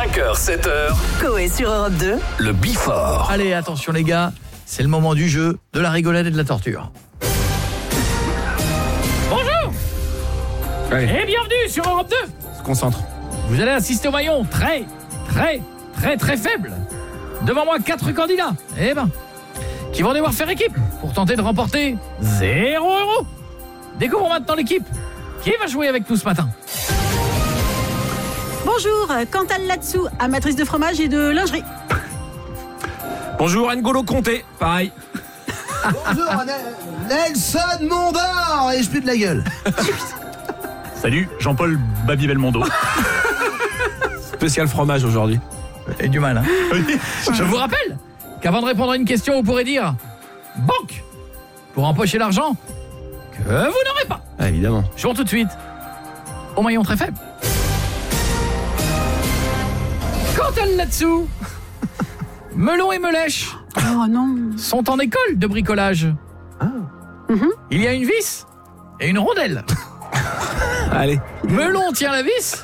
5h, 7h, Coé sur Europe 2. le Before. Allez, attention les gars, c'est le moment du jeu, de la rigolade et de la torture. Bonjour et bienvenue sur Europe 2. Se concentre. Vous allez assister au maillon très faible. Devant moi, 4 candidats, qui vont devoir faire équipe pour tenter de remporter 0 €. Découvrons maintenant l'équipe. Qui va jouer avec nous ce matin? Bonjour, Cantal Latsou, amatrice de fromage et de lingerie. Bonjour N'Golo Conté, pareil. Bonjour, Nelson Mondor et je pue de la gueule. Salut, Jean-Paul Babi Belmondo. Spécial fromage aujourd'hui. Et du mal, hein. Je vous rappelle qu'avant de répondre à une question, vous pourrez dire banque pour empocher l'argent que vous n'aurez pas. Ah, évidemment. Jouons tout de suite au maillon très faible. Cantal là-dessous, Melon et Melèche Oh non. sont en école de bricolage. Il y a une vis et une rondelle. Allez. Melon tient la vis.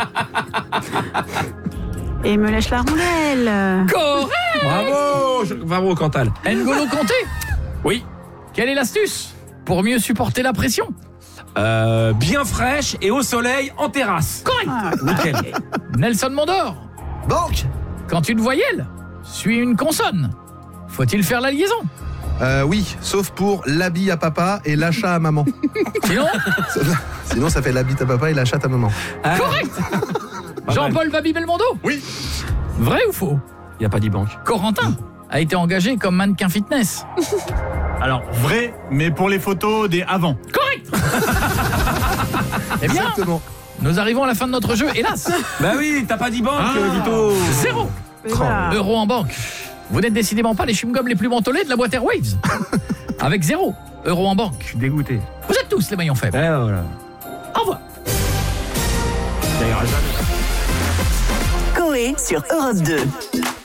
Et me lèche la rondelle. Correct. Bravo Cantal. N'Golo Conté. Oui. Quelle est l'astuce pour mieux supporter la pression? Bien fraîche et au soleil en terrasse. Correct. Nickel. Nelson Mondor. Banque. Quand une voyelle suit une consonne, faut-il faire la liaison? Oui, sauf pour l'habit à papa et l'achat à maman. Sinon, Sinon ça fait l'habit à papa et l'achat à maman. correct. Jean-Paul Babi Belmondo. Oui. Vrai ou faux? Il a pas dit banque. Corentin a été engagé comme mannequin fitness. Alors, vrai, mais pour les photos des avant. Correct. Eh bien, Exactement. nous arrivons à la fin de notre jeu, hélas. Bah oui, t'as pas dit banque, Vito. 0 € en banque. Vous n'êtes décidément pas les chewing-gums les plus mentholés de la boîte Airwaves. Avec 0 € en banque. Dégoûté. Vous êtes tous les maillons faibles. Voilà. Au revoir. Ça ira jamais. Coé sur Europe 2.